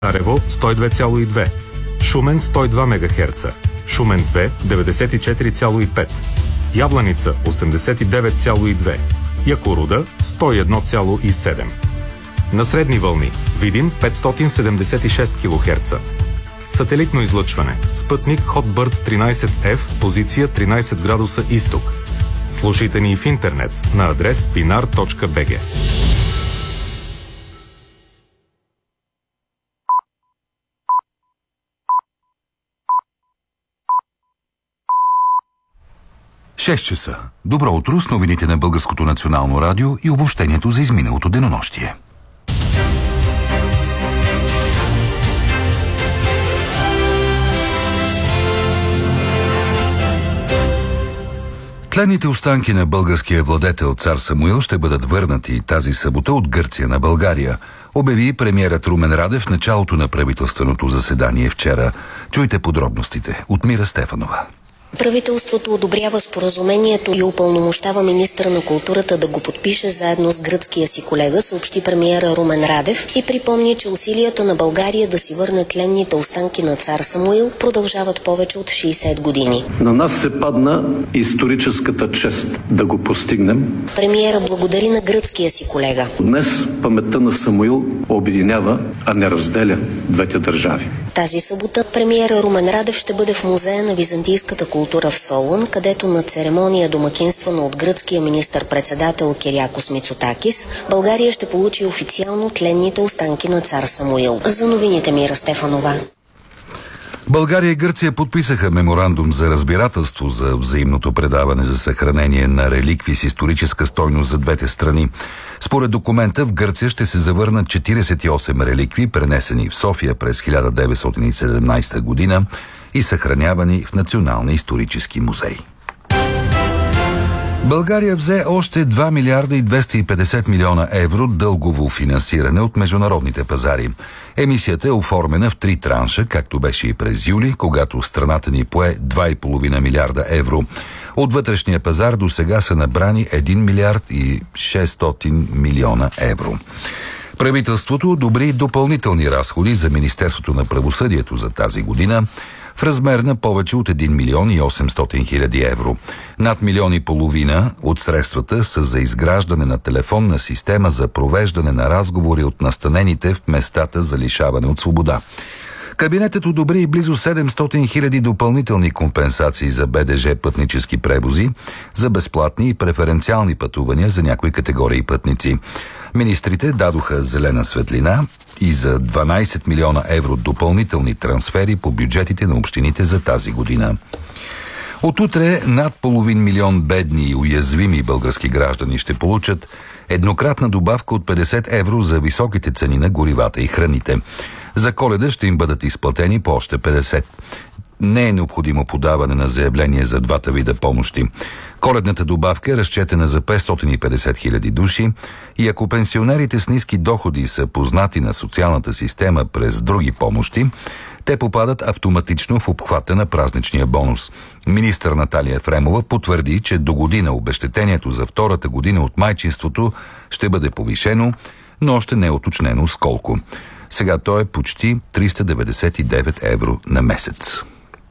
Царево 102,2, Шумен 102 МГц, Шумен 2 94,5, Ябланица 89,2, Якоруда 101,7. На средни вълни Видин 576 кГц. Сателитно излъчване. Спътник Hotbird 13F, позиция 13 градуса изток. Слушайте ни и в интернет на адрес pinar.bg. Шест часа. Добро утро с новините на Българското национално радио и обобщението за изминалото денонощие. Тленните останки на българския владетел цар Самуил ще бъдат върнати тази събота от Гърция на България, обяви премиерът Румен Радев в началото на правителственото заседание вчера. Чуйте подробностите от Мира Стефанова. Правителството одобрява споразумението и упълномощава министъра на културата да го подпише заедно с гръцкия си колега, съобщи премиера Румен Радев и припомни, че усилията на България да си върне тленните останки на цар Самуил продължават повече от 60 години. На нас се падна историческата чест да го постигнем. Премиера благодари на гръцкия си колега. Днес паметта на Самуил обединява, а не разделя двете държави. Тази събота премиера Румен Радев ще бъде в музея на византийската култура в Солун, където на церемония домакинствана от гръцкия министър-председател Кириакос Мицотакис, България ще получи официално тленните останки на цар Самуил. За новините Мира Стефанова. България и Гърция подписаха меморандум за разбирателство за взаимното предаване за съхранение на реликви с историческа стойност за двете страни. Според документа в Гърция ще се завърнат 48 реликви, пренесени в София през 1917 година и съхранявани в Националния исторически музей. България взе още 2 милиарда и 250 милиона евро дългово финансиране от международните пазари. Емисията е оформена в 3 транша, както беше и през юли, когато страната ни пое 2,5 милиарда евро. От вътрешния пазар до сега са набрани 1 милиард и 600 милиона евро. Правителството одобри допълнителни разходи за Министерството на правосъдието за тази година в размер на повече от 1 милион и 800 хиляди евро. Над 1,5 милиона от средствата са за изграждане на телефонна система за провеждане на разговори от настанените в местата за лишаване от свобода. Кабинетът одобри и близо 700 хиляди допълнителни компенсации за БДЖ пътнически превози, за безплатни и преференциални пътувания за някои категории пътници. Министрите дадоха зелена светлина и за 12 милиона евро допълнителни трансфери по бюджетите на общините за тази година. От утре над 500 милион бедни и уязвими български граждани ще получат еднократна добавка от 50 евро за високите цени на горивата и храните. За Коледа ще им бъдат изплатени по още 50. Не е необходимо подаване на заявление за двата вида помощи. Коледната добавка е разчетена за 550 хиляди души и ако пенсионерите с ниски доходи са познати на социалната система през други помощи, те попадат автоматично в обхвата на празничния бонус. Министър Наталия Ефремова потвърди, че до година обезщетението за втората година от майчинството ще бъде повишено, но още не е уточнено с колко. Сега то е почти 399 евро на месец.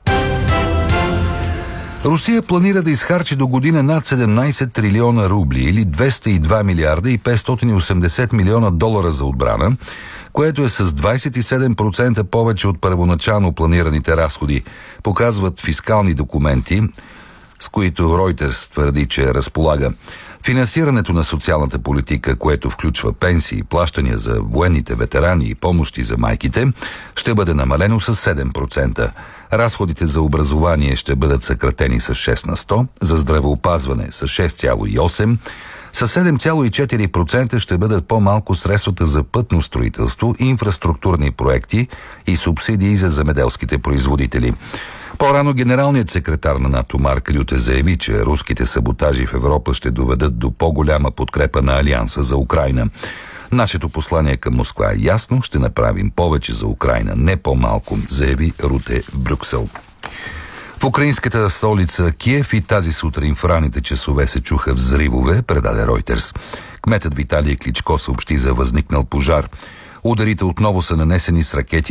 Русия планира да изхарчи до година над 17 трилиона рубли или 202 милиарда и 580 милиона долара за отбрана, което е с 27% повече от първоначално планираните разходи, показват фискални документи, с които Reuters твърди, че разполага. Финансирането на социалната политика, което включва пенсии, плащания за военните ветерани и помощи за майките, ще бъде намалено с 7%. Разходите за образование ще бъдат съкратени с 6 на 100, за здравеопазване с 6,8%, с 7,4% ще бъдат по-малко средствата за пътно строителство, инфраструктурни проекти и субсидии за земеделските производители. По-рано генералният секретар на НАТО Марк Рюте заяви, че руските саботажи в Европа ще доведат до по-голяма подкрепа на Алианса за Украйна. Нашето послание към Москва е ясно, ще направим повече за Украйна, не по-малко, заяви Руте в Брюксел. В украинската столица Киев и тази сутрин в ранните часове се чуха взривове, предаде Reuters. Кметът Виталий Кличко съобщи за възникнал пожар. Ударите отново са нанесени с ракети